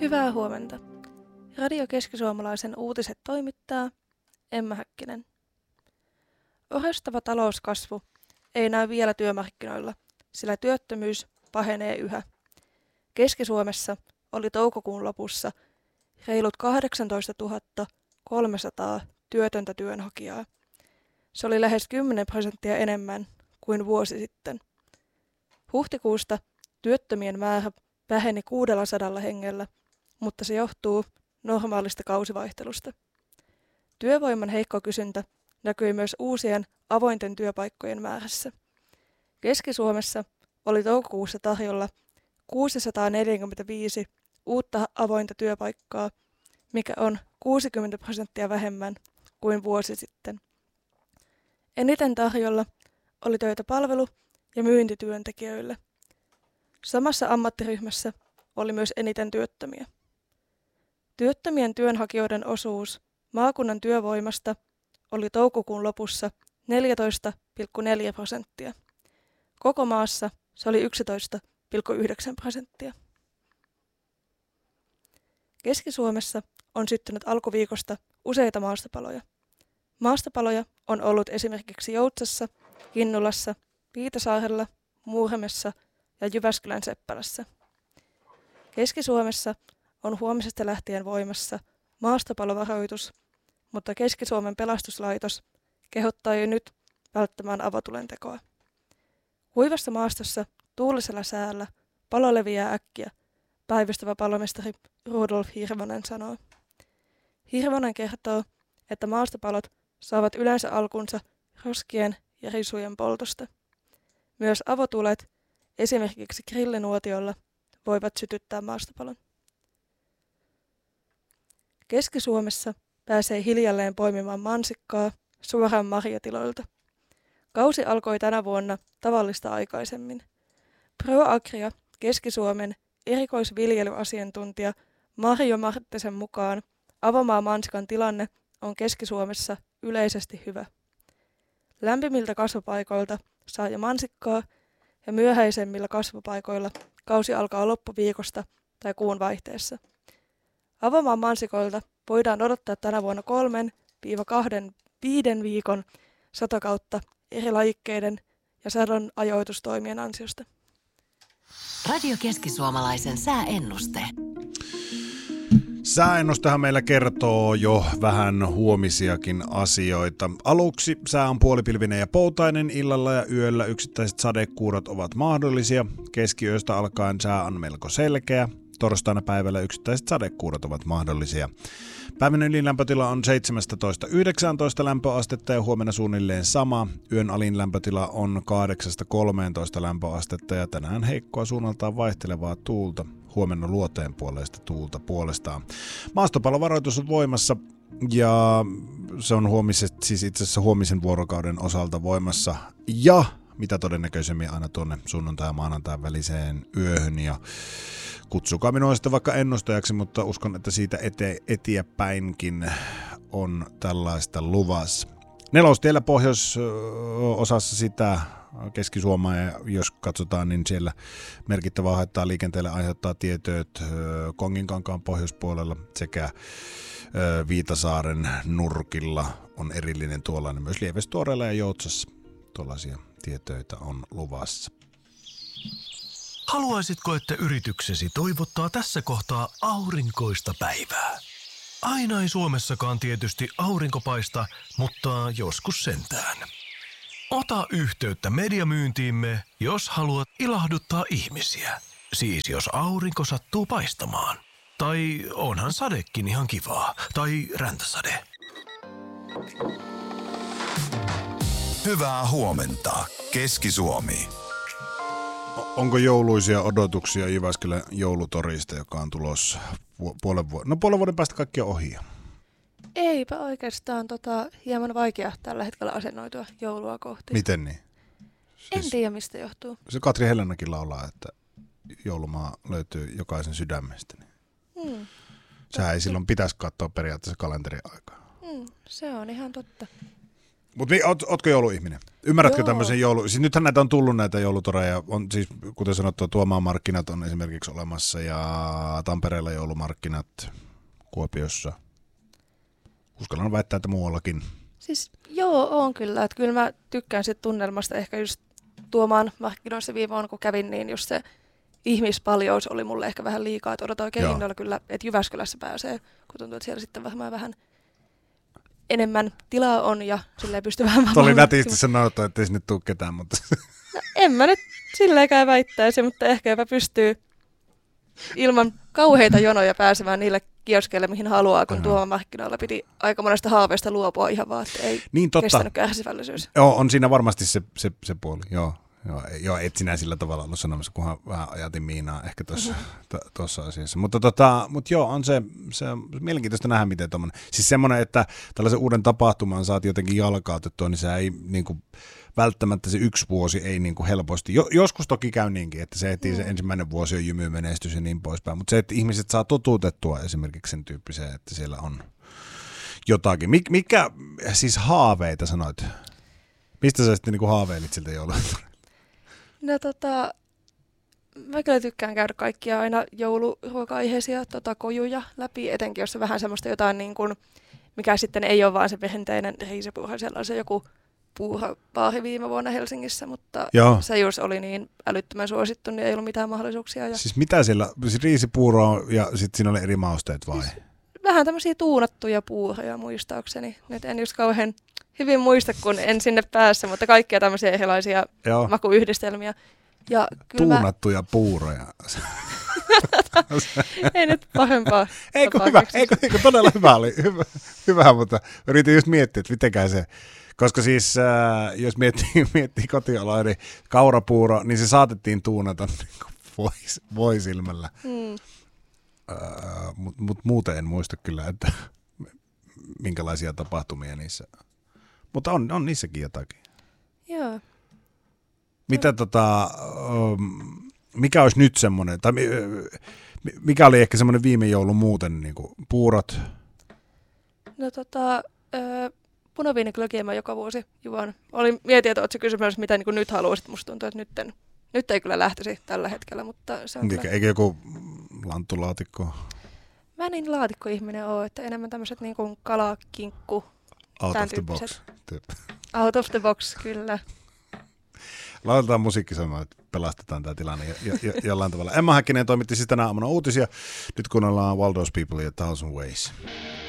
Hyvää huomenta. Radio Keskisuomalaisen uutiset toimittaa Emma Häkkinen. Orastava talouskasvu ei näy vielä työmarkkinoilla, sillä työttömyys pahenee yhä. Keski-Suomessa oli toukokuun lopussa reilut 18 300 työtöntä työnhakijaa. Se oli lähes 10% enemmän kuin vuosi sitten. Huhtikuusta työttömien määrä väheni 600 hengellä, mutta se johtuu normaalista kausivaihtelusta. Työvoiman heikko kysyntä näkyi myös uusien avointen työpaikkojen määrässä. Keski-Suomessa oli toukokuussa tarjolla 645 uutta avointa työpaikkaa, mikä on 60% vähemmän kuin vuosi sitten. Eniten tarjolla oli töitä palvelu- ja myyntityöntekijöille. Samassa ammattiryhmässä oli myös eniten työttömiä. Työttömien työnhakijoiden osuus maakunnan työvoimasta oli toukokuun lopussa 14,4%. Koko maassa se oli 11,9%. Keski-Suomessa on syttynyt alkuviikosta useita maastopaloja. Maastopaloja on ollut esimerkiksi Joutsassa, Kinnulassa, Viitasaarella, Muurhamessa ja Jyväskylän Seppälässä. Keski-Suomessa on huomisesta lähtien voimassa maastopalovaroitus, mutta Keski-Suomen pelastuslaitos kehottaa jo nyt välttämään avotulen tekoa. Kuivassa maastossa tuulisella säällä palo leviää äkkiä, päivystävä palomestari Rudolf Hirvonen sanoo. Hirvonen kertoo, että maastopalot saavat yleensä alkunsa roskien ja risujen poltosta. Myös avotulet, esimerkiksi grillinuotiolla, voivat sytyttää maastopalon. Keski-Suomessa pääsee hiljalleen poimimaan mansikkaa suoraan marjatiloilta. Kausi alkoi tänä vuonna tavallista aikaisemmin. ProAgria Keski-Suomen erikoisviljelyasiantuntija Marjo Marttisen mukaan avomaa-mansikan tilanne on Keski-Suomessa yleisesti hyvä. Lämpimiltä kasvupaikoilta saa jo mansikkaa ja myöhäisemmillä kasvupaikoilla kausi alkaa loppuviikosta tai kuun vaihteessa. Avomaan mansikoilta voidaan odottaa tänä vuonna 3-5 viikon satokautta eri lajikkeiden ja sadon ajoitustoimien ansiosta. Radio Keskisuomalaisen sääennuste. Sääennustehan meillä kertoo jo vähän huomisiakin asioita. Aluksi sää on puolipilvinen ja poutainen, illalla ja yöllä yksittäiset sadekuurat ovat mahdollisia. Keskiyöstä alkaen sää on melko selkeä. Torstaina päivällä yksittäiset sadekuurat ovat mahdollisia. Päivän ylinlämpötila on 17-19 lämpöastetta ja huomenna suunnilleen sama. Yön alin lämpötila on 8-13 lämpöastetta ja tänään heikkoa suunnaltaan vaihtelevaa tuulta. Huomenna luoteenpuoleista tuulta puolestaan. Maastopalovaroitus on voimassa ja se on siis itse asiassa huomisen vuorokauden osalta voimassa ja mitä todennäköisemmin aina tuonne sunnuntai- ja maanantain väliseen yöhön ja kutsukaa minua sitten vaikka ennustajaksi, mutta uskon, että siitä eteenpäinkin on tällaista luvassa. Nelostiellä pohjoisosassa sitä Keski-Suomea, ja jos katsotaan, niin siellä merkittävää haittaa liikenteelle aiheuttaa tietöt Konginkankaan pohjoispuolella sekä Viitasaaren nurkilla on erillinen tuollainen. Myös Lievestuoreella ja Joutsassa tuollaisia tietöitä on luvassa. Haluaisitko, että yrityksesi toivottaa tässä kohtaa aurinkoista päivää? Aina ei Suomessakaan tietysti aurinko paista, mutta joskus sentään. Ota yhteyttä mediamyyntiimme, jos haluat ilahduttaa ihmisiä. Siis jos aurinko sattuu paistamaan. Tai onhan sadekin ihan kivaa. Tai räntäsade. Hyvää huomenta, Keski-Suomi. Onko jouluisia odotuksia Jyväskylän joulutorista, joka on tulossa puolen vuoden päästä kaikki on ohi? Eipä oikeastaan hieman vaikea tällä hetkellä asennoitua joulua kohti. Miten niin? En tiedä, mistä johtuu. Se Katri Hellenakin laulaa, että joulumaa löytyy jokaisen sydämestä. Sehän ei silloin pitäisi katsoa periaatteessa kalenterin aikaa. Se on ihan totta. Mutta ootko jouluihminen? Ymmärrätkö Joo. tämmöisen siis nythän näitä on tullut näitä joulutoreja, on siis kuten sanottu, Tuomaan markkinat on esimerkiksi olemassa ja Tampereella joulumarkkinat, Kuopiossa. Uskallan väittää, että muuallakin. Siis joo, on kyllä. Että kyllä mä tykkään sit tunnelmasta ehkä just Tuomaan markkinoissa viime vuonna, kun kävin, niin just se ihmispaljous oli mulle ehkä vähän liikaa. Että odotan oikein innolla kyllä, että Jyväskylässä pääsee, kun tuntuu, että siellä sitten vähän enemmän tilaa on ja silleen pystyy vähän... Tuo oli nätisti sanottu, että ei sinne tule ketään, mutta... No, en mä nyt silleenkään väittäisi, mutta ehkä jopa pystyy ilman kauheita jonoja pääsemään niille kioskeille, mihin haluaa, kun Tuomaan markkinoilla piti aika monesta haaveesta luopua ihan vaan, että ei niin, kestänyt kärsivällisyys. Joo, on siinä varmasti se puoli, Joo, et sinä sillä tavalla ollut sanomassa, kunhan vähän ajatin Miinaa ehkä tuossa asiassa. Mutta joo, on se mielenkiintoista nähdä, miten tuommoinen. Siis semmoinen, että tällaisen uuden tapahtuman saat jotenkin jalkautettua, niin se ei niinku, välttämättä se 1 vuosi ei niinku helposti. Joskus toki käy niinkin, että se heti se ensimmäinen vuosi on jymymenestys ja niin poispäin. Mutta se, että ihmiset saa totuutettua esimerkiksi sen tyyppiseen, että siellä on jotakin. Mikä siis haaveita sanoit? Mistä sä sitten niinku haaveilit siltä joululta? No mä kyllä tykkään käydä kaikkia aina jouluruoka-aiheisia kojuja läpi, etenkin jos on vähän semmoista jotain, niin kuin, mikä sitten ei ole vaan se perinteinen riisipuuha. Siellä on se joku puuhabaari viime vuonna Helsingissä, mutta se just oli niin älyttömän suosittu, niin ei ollut mitään mahdollisuuksia. Ja... Siis mitä siellä, siis riisipuuroa ja sitten siinä oli eri mausteet vai? Siis vähän tämmöisiä tuunattuja puuroja muistaakseni. Nyt en just kauhean hyvin muista, kun en sinne päässä, mutta kaikkia tämmöisiä erilaisia makuyhdistelmiä. Ja tuunattuja puuroja. Ei nyt pahempaa. Eikö todella hyvä oli. Hyvä, mutta yritin just miettiä, että mitenkään se, koska siis jos miettii kotioloa, niin kaurapuuro, niin se saatettiin tuunata niin voisilmällä. Mutta muuten en muista kyllä, että minkälaisia tapahtumia niissä. Mutta on niissäkin jotakin. Joo. Mitä mikä olisi nyt semmoinen, tai mikä oli ehkä semmoinen viime joulu muuten, niin kuin puurot? No punaviiniklökiä mä joka vuosi juon. Mietin, että ootko kysymys, mitä niin kuin nyt haluaisit. Musta tuntuu, että nyt ei kyllä lähtisi tällä hetkellä, mutta se on Eikö joku lanttulaatikko? Mä niin laatikkoihminen ole, että enemmän tämmöiset niin kuin kalakinkku. Out of the box. Out of the box, kyllä. Laitetaan musiikki sanoa, että pelastetaan tämä tilanne jollain tavalla. Emma Häkkinen toimitti siis tänä aamuna uutisia. Nyt kuunnellaan Waldo's People ja Thousand Ways.